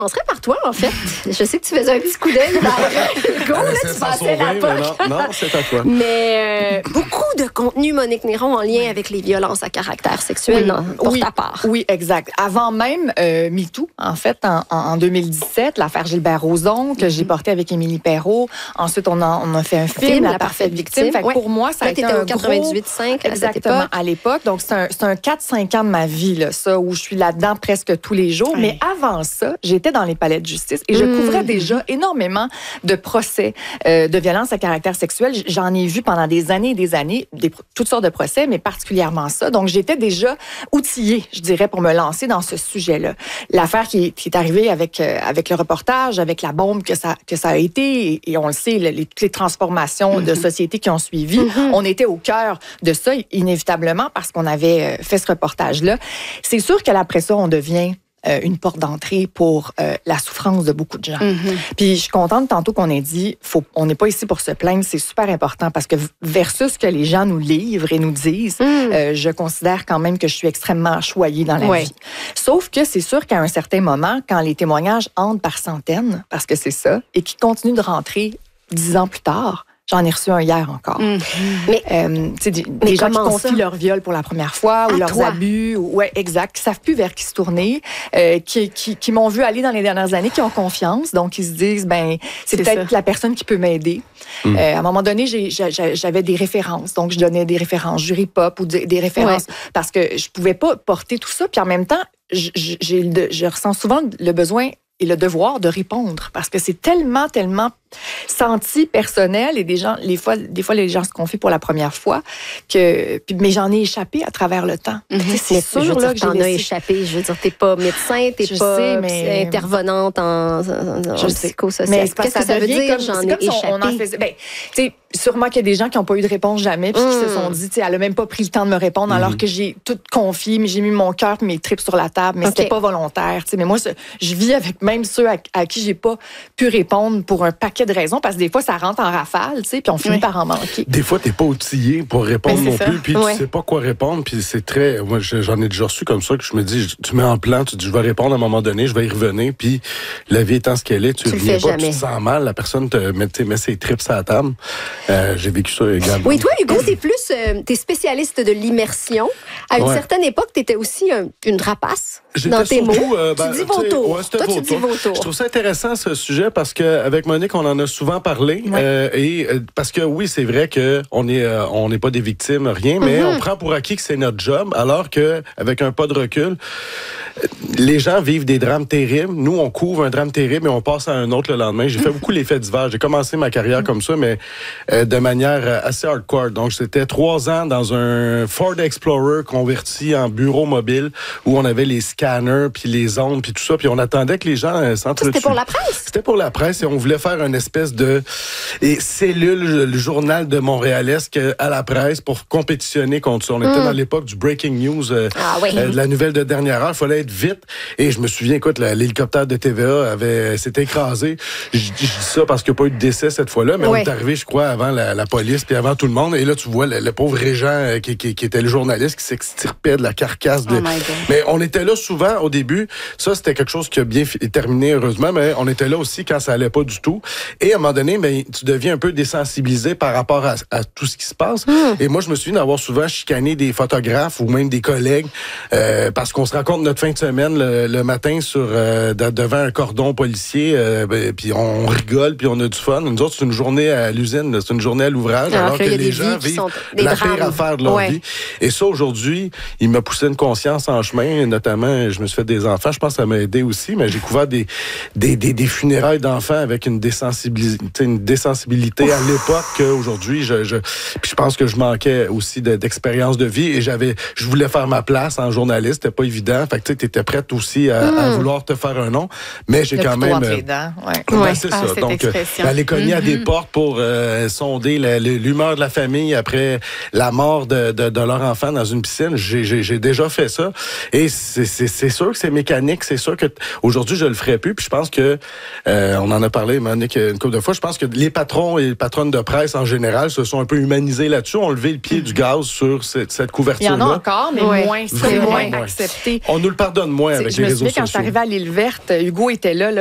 commencerait par toi, en fait. Je sais que tu faisais un petit coup d'œil vers Go, là, tu passais la poche. Non, c'est à toi. Mais beaucoup de contenu, Monique Néron, en lien avec les violences à caractère sexuel, pour ta part. Oui, exact. Avant même MeToo, en fait, en 2017, l'affaire Gilbert-Rozon, que j'ai portée avec Émilie Perrault. Ensuite, on a fait un film, La parfaite victime. Fait que pour moi, ça a été un 98.5 exactement, à l'époque. Donc, c'est un 4-5 ans de ma vie, là, ça, où je suis là-dedans presque tous les jours. Mais avant ça, j'étais dans les palais de justice et je couvrais déjà énormément de procès de violences à caractère sexuel. J'en ai vu pendant des années et des années, toutes sortes de procès, mais particulièrement ça. Donc, j'étais déjà outillée, je dirais, pour me lancer dans ce sujet-là. L'affaire qui est arrivée avec le reportage, avec la bombe que ça a été, et on le sait, toutes les transformations de société qui ont suivi, on était au cœur de ça, inévitablement, parce qu'on avait fait ce reportage-là. C'est sûr qu'après ça, on devient une porte d'entrée pour la souffrance de beaucoup de gens. Puis je suis contente tantôt qu'on ait dit, on n'est pas ici pour se plaindre, c'est super important parce que versus ce que les gens nous livrent et nous disent, je considère quand même que je suis extrêmement choyée dans la vie. Sauf que c'est sûr qu'à un certain moment, quand les témoignages entrent par centaines, parce que c'est ça, et qui continuent de rentrer 10 ans plus tard, j'en ai reçu un hier encore. Mais des gens qui confient leur viol pour la première fois ou leurs abus. Ouais, exact. Qui savent plus vers qui se tourner, qui m'ont vu aller dans les dernières années, qui ont confiance. Donc, ils se disent, c'est peut-être la personne qui peut m'aider. À un moment donné, j'avais des références. Donc, je donnais des références jury pop ou des références parce que je pouvais pas porter tout ça. Puis en même temps, je ressens souvent le besoin et le devoir de répondre parce que c'est tellement senti personnel et des fois les gens se confient pour la première fois mais j'en ai échappé à travers le temps. C'est sûr là que j'en ai échappé. Je veux dire, t'es pas médecin, t'es pas intervenante en psychosocial. Mais qu'est-ce que ça veut dire? J'en ai échappé. Sûrement qu'il y a des gens qui n'ont pas eu de réponse jamais puis qui se sont dit, elle a même pas pris le temps de me répondre alors que j'ai tout confié, mais j'ai mis mon cœur et mes tripes sur la table, mais c'était pas volontaire. Mais moi, je vis avec même ceux à qui j'ai pas pu répondre pour un paquet de raisons, parce que des fois, ça rentre en rafale, puis on finit par en manquer. Des fois, t'es pas outillé pour répondre non plus, puis tu sais pas quoi répondre, puis c'est très... Moi, j'en ai déjà reçu comme ça, que je me dis, tu mets en plan, tu dis, je vais répondre à un moment donné, je vais y revenir, puis la vie étant ce qu'elle est, tu reviens pas, tu te sens mal, la personne te met ses tripes à la table. J'ai vécu ça également. Oui, toi, Hugo, t'es spécialiste de l'immersion. À une certaine époque, t'étais aussi une rapace dans tes mots. Tu dis vautour. Toi, tu dis vautour. Je trouve ça intéressant, ce sujet, parce qu'avec Monique, on en a souvent parlé. Parce que oui, c'est vrai qu'on n'est pas des victimes, rien, mais on prend pour acquis que c'est notre job, alors qu'avec un pas de recul, les gens vivent des drames terribles. Nous, on couvre un drame terrible et on passe à un autre le lendemain. J'ai fait beaucoup les faits divers. J'ai commencé ma carrière comme ça, mais de manière assez hardcore. Donc, c'était 3 ans dans un Ford Explorer converti en bureau mobile où on avait les scanners, puis les ondes, puis tout ça. Puis on attendait que les gens s'entretuent. C'était pour la presse? C'était pour la presse et on voulait faire une espèce de cellule, le journal de Montréalesque à la presse pour compétitionner contre ça. On était dans l'époque du breaking news, de la nouvelle de dernière heure. Il fallait être vite. Et je me souviens, écoute, l'hélicoptère de TVA s'était écrasé. Je dis ça parce qu'il n'y a pas eu de décès cette fois-là, mais on est arrivé, je crois, avant la police puis avant tout le monde. Et là, tu vois le pauvre Régent qui était le journaliste qui s'extirpait de la carcasse. Mais on était là souvent au début. Ça, c'était quelque chose qui a bien terminé, heureusement, mais on était là aussi quand ça allait pas du tout. Et à un moment donné, tu deviens un peu désensibilisé par rapport à tout ce qui se passe. Et moi, je me souviens d'avoir souvent chicané des photographes ou même des collègues parce qu'on se rencontre notre fin de semaine le matin devant un cordon policier, puis on rigole, puis on a du fun. Nous autres, c'est une journée à l'usine, c'est une journée à l'ouvrage, alors que les gens vivent la pire affaire de leur vie. Et ça, aujourd'hui, il m'a poussé une conscience en chemin, notamment, je me suis fait des enfants, je pense que ça m'a aidé aussi, mais j'ai couvert des funérailles d'enfants avec une désensibilité à l'époque qu'aujourd'hui, puis je pense que je manquais aussi d'expérience de vie et je voulais faire ma place en journaliste, c'était pas évident, fait que tu étais prête aussi à vouloir te faire un nom, mais j'ai quand même... c'est ça, donc aller cogner à des portes pour sonder l'humeur de la famille après la mort de leur enfant dans une piscine, j'ai déjà fait ça, et c'est sûr que c'est mécanique, c'est sûr que aujourd'hui je le ferais plus, puis je pense que on en a parlé, Monique une couple de fois. Je pense que les patrons et les patronnes de presse en général se sont un peu humanisés là-dessus, ont levé le pied du gaz sur cette couverture-là. Il y en a encore, mais moins accepté. On nous le pardonne moins avec les réseaux sociaux. Quand je suis arrivée à l'Île Verte, Hugo était là